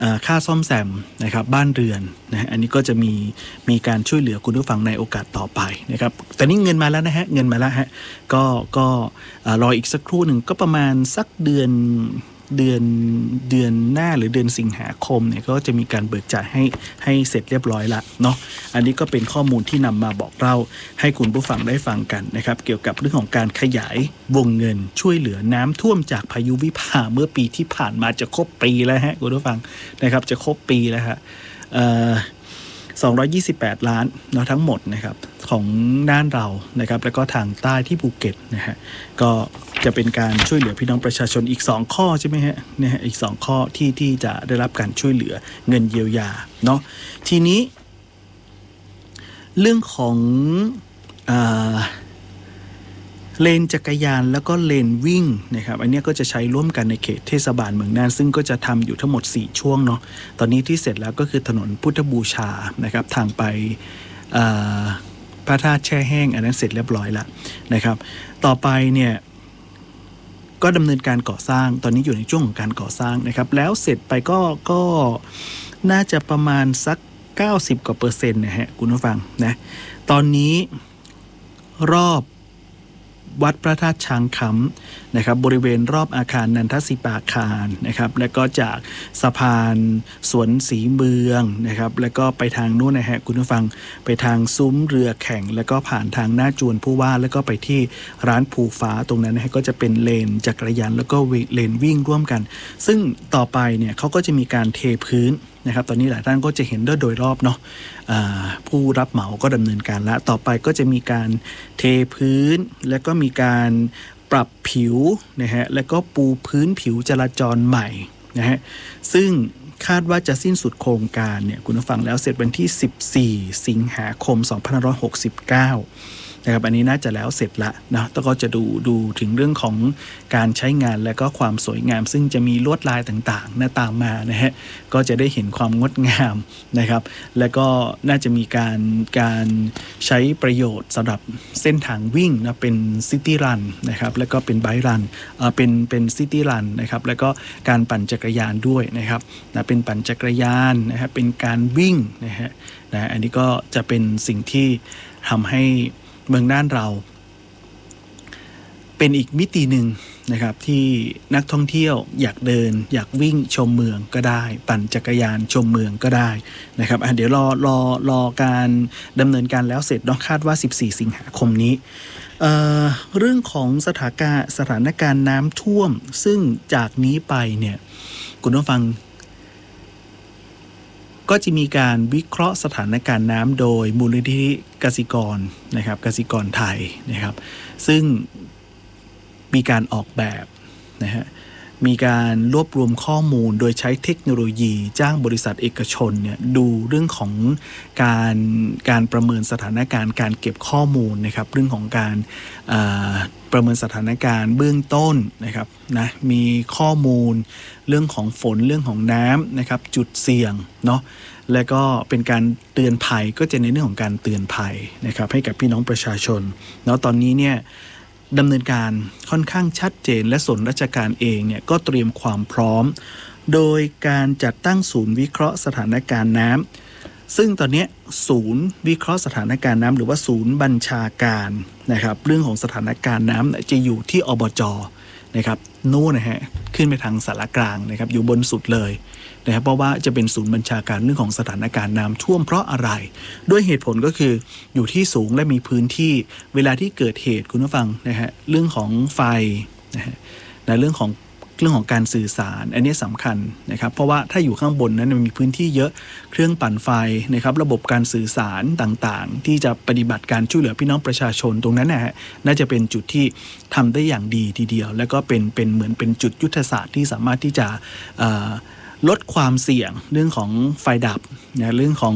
ค่าซ่อมแซมนะครับบ้านเรือนนะอันนี้ก็จะมีการช่วยเหลือคุณผู้ฟังในโอกาสต่อไปนะครับแต่นี่เงินมาแล้วนะฮะเงินมาแล้วฮะก็รออีกสักครู่หนึ่งก็ประมาณสักเดือนหน้าหรือเดือนสิงหาคมเนี่ยก็จะมีการเบิกจ่ายให้เสร็จเรียบร้อยละเนาะอันนี้ก็เป็นข้อมูลที่นำมาบอกเล่าให้คุณผู้ฟังได้ฟังกันนะครับเกี่ยวกับเรื่องของการขยายวงเงินช่วยเหลือน้ำท่วมจากพายุวิภาเมื่อปีที่ผ่านมาจะครบปีแล้วฮะคุณผู้ฟังนะครับจะครบปีแล้วฮะ228 ล้านเนาะทั้งหมดนะครับของด้านเรานะครับแล้วก็ทางใต้ที่ภูเก็ตนะฮะก็จะเป็นการช่วยเหลือพี่น้องประชาชนอีก2ข้อใช่ไหมฮะนะฮะอีก2ข้อที่จะได้รับการช่วยเหลือเงินเยียวยาเนาะทีนี้เรื่องของเลนจักรยานแล้วก็เลนวิ่งนะครับอันนี้ก็จะใช้ร่วมกันในเขตเทศบาลเมืองน่านซึ่งก็จะทำอยู่ทั้งหมด4ช่วงเนาะตอนนี้ที่เสร็จแล้วก็คือถนนพุทธบูชานะครับทางไปพระธาตุแช่แห้งอันนั้นเสร็จเรียบร้อยแล้วนะครับต่อไปเนี่ยก็ดำเนินการก่อสร้างตอนนี้อยู่ในช่วงของการก่อสร้างนะครับแล้วเสร็จไปก็น่าจะประมาณสัก90%กว่านะฮะคุณผู้ฟังนะตอนนี้รอบวัดพระธาตุช้างคำนะครับบริเวณรอบอาคารนันทศิปาคารนะครับแล้วก็จากสะพานสวนสีเมืองนะครับแล้วก็ไปทางนู้นนะฮะคุณผู้ฟังไปทางซุ้มเรือแข่งแล้วก็ผ่านทางหน้าจวนผู้ว่าแล้วก็ไปที่ร้านภูฟ้าตรงนั้นนะฮะก็จะเป็นเลนจักรยานแล้วก็เลนวิ่งร่วมกันซึ่งต่อไปเนี่ยเขาก็จะมีการเทพื้นนะครับตอนนี้หลายท่านก็จะเห็นโดยรอบเนาะผู้รับเหมาก็ดำเนินการแล้วต่อไปก็จะมีการเทพื้นแล้วก็มีการปรับผิวนะฮะแล้วก็ปูพื้นผิวจราจรใหม่นะฮะซึ่งคาดว่าจะสิ้นสุดโครงการเนี่ยคุณผู้ฟังแล้วเสร็จวันที่14สิงหาคม2569นะครับอันนี้น่าจะแล้วเสร็จละนะแล้วก็จะดูถึงเรื่องของการใช้งานและก็ความสวยงามซึ่งจะมีลวดลายต่างๆนะตามมานะฮะก็จะได้เห็นความงดงามนะครับแล้วก็น่าจะมีการใช้ประโยชน์สำหรับเส้นทางวิ่งนะเป็นซิตี้รันนะครับแล้วก็เป็นไบค์รันเป็นซิตี้รันนะครับแล้วก็การปั่นจักรยานด้วยนะครับนะเป็นปั่นจักรยานนะครับเป็นการวิ่งนะอันนี้ก็จะเป็นสิ่งที่ทำให้เมืองน่านเราเป็นอีกมิติหนึ่งนะครับที่นักท่องเที่ยวอยากเดินอยากวิ่งชมเมืองก็ได้ปั่นจักรยานชมเมืองก็ได้นะครับเดี๋ยวรอการดำเนินการแล้วเสร็จคาดว่า14สิงหาคมนี้เรื่องของสถานการณ์น้ำท่วมซึ่งจากนี้ไปเนี่ยคุณผู้ฟังก็จะมีการวิเคราะห์สถานการณ์น้ำโดยมูลนิธิกสิกรนะครับกสิกรไทยนะครับซึ่งมีการออกแบบนะฮะมีการรวบรวมข้อมูลโดยใช้เทคโนโลยีจ้างบริษัทเอกชนเนี่ยดูเรื่องของการประเมินสถานการณ์การเก็บข้อมูลนะครับเรื่องของการประเมินสถานการณ์เบื้องต้นนะครับนะมีข้อมูลเรื่องของฝนเรื่องของน้ำนะครับจุดเสี่ยงเนาะและก็เป็นการเตือนภัยก็จะในเรื่องของการเตือนภัยนะครับให้กับพี่น้องประชาชนแล้วตอนนี้เนี่ยดำเนินการค่อนข้างชัดเจนและส่วนราชการเองเนี่ยก็เตรียมความพร้อมโดยการจัดตั้งศูนย์วิเคราะห์สถานการณ์น้ำซึ่งตอนนี้ศูนย์วิเคราะห์สถานการณ์น้ำหรือว่าศูนย์บัญชาการนะครับเรื่องของสถานการณ์น้ำจะอยู่ที่อบจ.นะครับนู่นนะฮะขึ้นไปทางสารกลางนะครับอยู่บนสุดเลยนะครับเพราะว่าจะเป็นศูนย์บัญชาการเรื่องของสถานการณ์น้ำท่วมเพราะอะไรด้วยเหตุผลก็คืออยู่ที่สูงและมีพื้นที่เวลาที่เกิดเหตุคุณผู้ฟังนะฮะเรื่องของไฟนะฮะในเรื่องของการสื่อสารอันนี้สำคัญนะครับเพราะว่าถ้าอยู่ข้างบนนั้นมันมีพื้นที่เยอะเครื่องปั่นไฟนะครับระบบการสื่อสารต่างๆที่จะปฏิบัติการช่วยเหลือพี่น้องประชาชนตรงนั้นนะฮะน่าจะเป็นจุดที่ทำได้อย่างดีทีเดียวแล้วก็เป็นเหมือนเป็นจุดยุทธศาสตร์ที่สามารถที่จะลดความเสี่ยงเรื่องของไฟดับนะเรื่องของ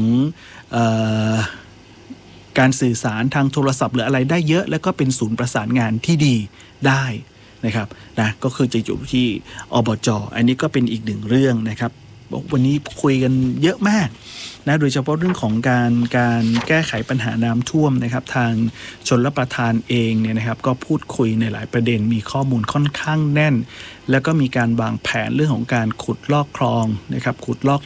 การสื่อสารทางโทรศัพท์หรืออะไรได้เยอะแล้วก็เป็นศูนย์ประสานงานที่ดีได้นะครับนะก็คือจะอยู่ที่อบจ.อันนี้ก็เป็นอีกหนึ่งเรื่องนะครับวันนี้คุยกันเยอะมากนะโดยเฉพาะเรื่องของการแก้ไขปัญหาน้ำท่วมนะครับทางชลประทานเองเนี่ยนะครับก็พูดคุยในหลายประเด็นมีข้อมูลค่อนข้างแน่นแล้วก็มีการวางแผนเรื่องของการขุดลอกคลองนะครับขุดลอก